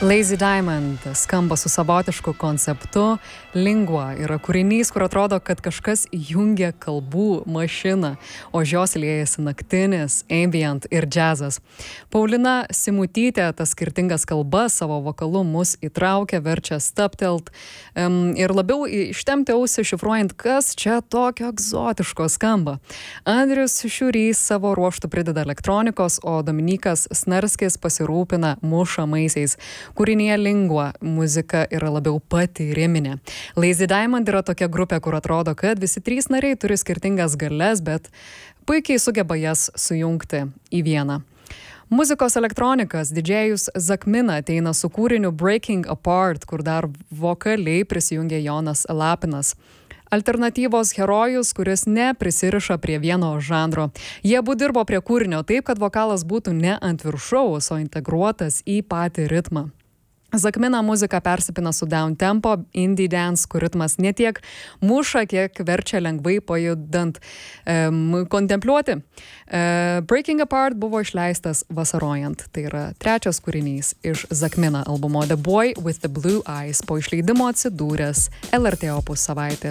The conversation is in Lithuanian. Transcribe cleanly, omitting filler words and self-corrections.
Lazy Diamond skamba su savotišku konceptu. Lingua yra kūrinys, kur atrodo, kad kažkas jungia kalbų mašiną, o jos liejasi naktinis, ambient ir džiazas. Paulina Simutytė tas skirtingas kalbas savo vokalu mus įtraukia, verčia stabtelt ir labiau ištempti ausį šifruojant, kas čia tokio egzotiško skamba. Andrius Šiurys savo ruoštų prideda elektronikos, o Dominykas Snarskis pasirūpina mušamaisiais. Kūrinyje Lingua muzika yra labiau patyriminė. Lazy Diamond yra tokia grupė, kur atrodo, kad visi trys nariai turi skirtingas galias, bet puikiai sugeba jas sujungti į vieną. Muzikos elektronikas didžėjus Zakmina ateina su kūriniu Breaking Apart, kur dar vokaliai prisijungia Jonas Lapinas. Alternatyvos herojus, kuris neprisiriša prie vieno žanro. Jie abu dirbo prie kūrinio taip, kad vokalas būtų ne ant viršaus, o integruotas į patį ritmą. Zakmina muzika persipina su downtempo, indie dance, kur ritmas ne tiek muša, kiek verčia lengvai pajudant kontempliuoti. Breaking Apart buvo išleistas vasarojant. Tai yra trečias kūrinys iš Zakmina albumo The Boy with the Blue Eyes, po išleidimo atsidūręs LRT Opus savaitės